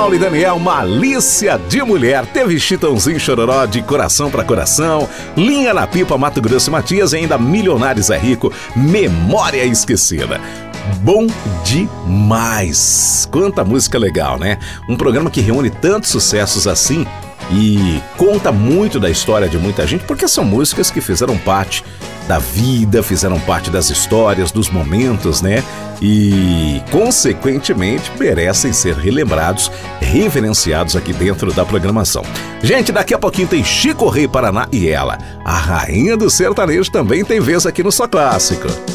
Paulo e Daniel, Malícia de Mulher. Teve Chitãozinho Chororó de Coração pra Coração, Linha na Pipa, Mato Grosso e Matias, e ainda Milionários é Rico, Memória Esquecida. Bom demais! Quanta música legal, né? Um programa que reúne tantos sucessos assim e conta muito da história de muita gente, porque são músicas que fizeram parte da vida, fizeram parte das histórias, dos momentos, né? E, consequentemente, merecem ser relembrados, reverenciados aqui dentro da programação. Gente, daqui a pouquinho tem Chico Rei Paraná e ela, a rainha do sertanejo, também tem vez aqui no Só Clássico.